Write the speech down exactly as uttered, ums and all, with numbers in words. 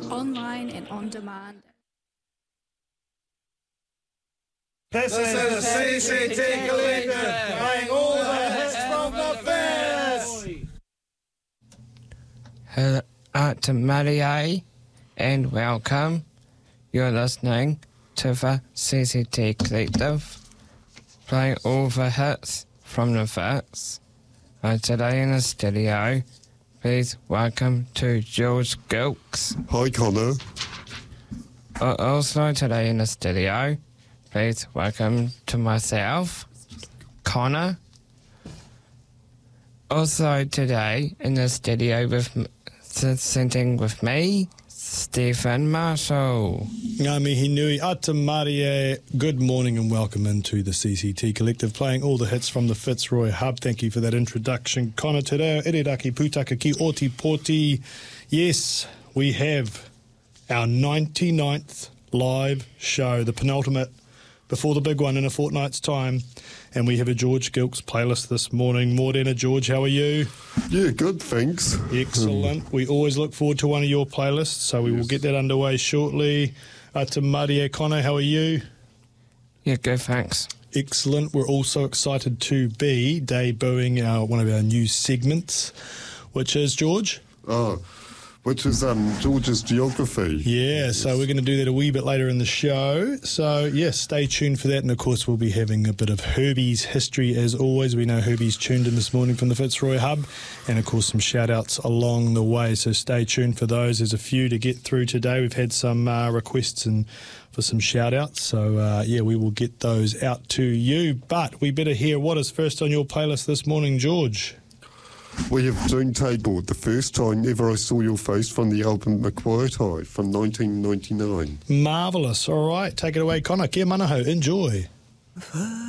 online and on demand. This, this is the C C T Collective, playing all the hits from the Fits. Hello, Art Marie, and welcome. You're listening to the C C T Collective, playing all the hits from the Fits. Uh, today in the studio, please welcome to George Gilks. Hi, Connor. Uh, also today in the studio, please welcome to myself, Connor. Also today in the studio with m- sitting with me, Stephen Marshall. Ngā mihi nui, ata Marie. Good morning and welcome into the C C T Collective, playing all the hits from the Fitzroy Hub. Thank you for that introduction, Connor. Te reo, Eriraki Pūtaka ki Ōtepoti. Yes, we have our ninety-ninth live show, the penultimate before the big one in a fortnight's time. And we have a George Gilks playlist this morning. Morena, George, how are you? Yeah, good, thanks. Excellent. We always look forward to one of your playlists, so we yes. will get that underway shortly. Ata Marie, Connor, how are you? Yeah, good, thanks. Excellent. We're also excited to be debuting our, one of our new segments, which is, George? Oh, which is um, George's Geography. Yeah, yes. So we're going to do that a wee bit later in the show. So, yes, stay tuned for that. And, of course, we'll be having a bit of Herbie's history as always. We know Herbie's tuned in this morning from the Fitzroy Hub. And, of course, some shout-outs along the way. So stay tuned for those. There's a few to get through today. We've had some uh, requests and for some shout-outs. So, uh, yeah, we will get those out to you. But we better hear what is first on your playlist this morning, George. We have June Tabor, the first time ever I saw your face, from the album Makuatai from nineteen ninety-nine. Marvellous. All right, take it away, Connor. Kia manaho. Enjoy.